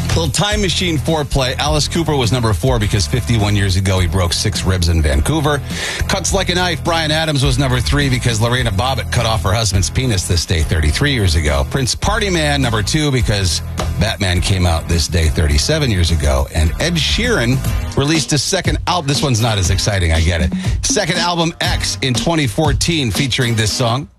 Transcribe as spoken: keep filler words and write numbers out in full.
Little time machine foreplay. Alice Cooper was number four because fifty-one years ago he broke six ribs in Vancouver. Cuts like a knife. Bryan Adams was number three because Lorena Bobbitt cut off her husband's penis this day thirty-three years ago. Prince Party Man, number two because Batman came out this day thirty-seven years ago. And Ed Sheeran released his second album. This one's not as exciting, I get it. Second album, X, in twenty fourteen, featuring this song.